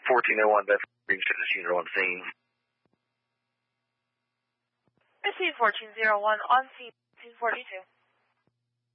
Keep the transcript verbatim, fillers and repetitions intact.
fourteen oh one, that's Green Service Unit on scene. Receive fourteen oh one on scene, fourteen forty-two.